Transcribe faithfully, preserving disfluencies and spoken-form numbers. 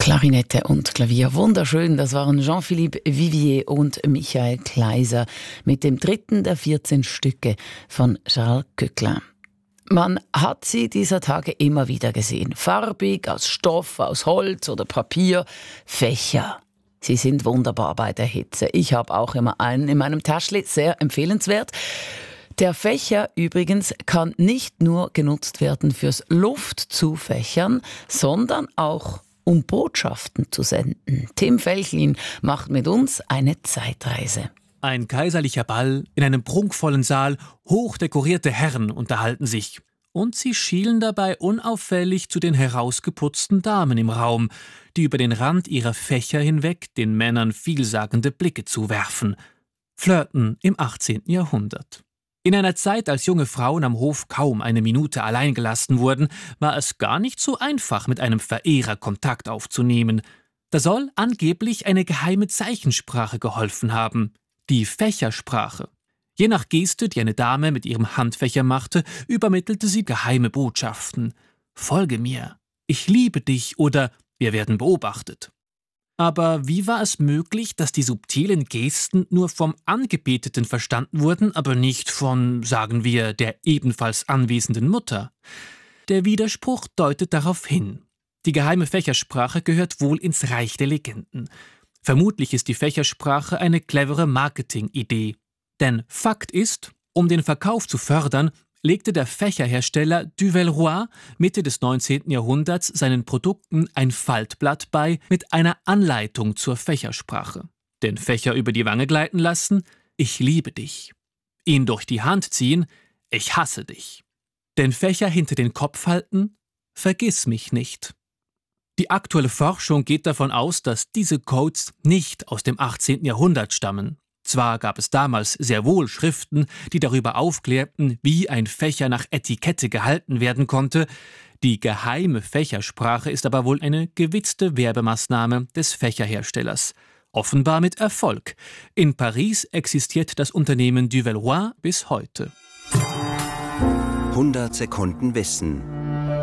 Klarinette und Klavier. Wunderschön, das waren Jean-Philippe Vivier und Michael Kleiser mit dem dritten der vierzehn Stücke von Charles Koechlin. Man hat sie dieser Tage immer wieder gesehen. Farbig, aus Stoff, aus Holz oder Papier. Fächer. Sie sind wunderbar bei der Hitze. Ich habe auch immer einen in meinem Täschli, sehr empfehlenswert. Der Fächer übrigens kann nicht nur genutzt werden fürs Luftzufächern, sondern auch um Botschaften zu senden. Tim Felchlin macht mit uns eine Zeitreise. Ein kaiserlicher Ball in einem prunkvollen Saal, hochdekorierte Herren unterhalten sich. Und sie schielen dabei unauffällig zu den herausgeputzten Damen im Raum, die über den Rand ihrer Fächer hinweg den Männern vielsagende Blicke zuwerfen. Flirten im achtzehnten Jahrhundert. In einer Zeit, als junge Frauen am Hof kaum eine Minute allein gelassen wurden, war es gar nicht so einfach, mit einem Verehrer Kontakt aufzunehmen. Da soll angeblich eine geheime Zeichensprache geholfen haben, die Fächersprache. Je nach Geste, die eine Dame mit ihrem Handfächer machte, übermittelte sie geheime Botschaften. »Folge mir«, »Ich liebe dich« oder »Wir werden beobachtet«. Aber wie war es möglich, dass die subtilen Gesten nur vom Angebeteten verstanden wurden, aber nicht von, sagen wir, der ebenfalls anwesenden Mutter? Der Widerspruch deutet darauf hin. Die geheime Fächersprache gehört wohl ins Reich der Legenden. Vermutlich ist die Fächersprache eine clevere Marketingidee. Denn Fakt ist, um den Verkauf zu fördern, legte der Fächerhersteller Duvelleroy Mitte des neunzehnten Jahrhunderts seinen Produkten ein Faltblatt bei mit einer Anleitung zur Fächersprache. Den Fächer über die Wange gleiten lassen, »Ich liebe dich«. Ihn durch die Hand ziehen, »Ich hasse dich«. Den Fächer hinter den Kopf halten, »Vergiss mich nicht«. Die aktuelle Forschung geht davon aus, dass diese Codes nicht aus dem achtzehnten Jahrhundert stammen. Zwar gab es damals sehr wohl Schriften, die darüber aufklärten, wie ein Fächer nach Etikette gehalten werden konnte. Die geheime Fächersprache ist aber wohl eine gewitzte Werbemaßnahme des Fächerherstellers. Offenbar mit Erfolg. In Paris existiert das Unternehmen Duvelleroy bis heute. hundert Sekunden Wissen.